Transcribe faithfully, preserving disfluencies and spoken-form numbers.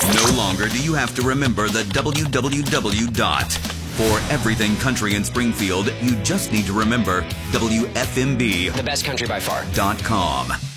No longer do you have to remember the W W W dot. For everything country in Springfield, you just need to remember W F M B. The best country by far. Dot com.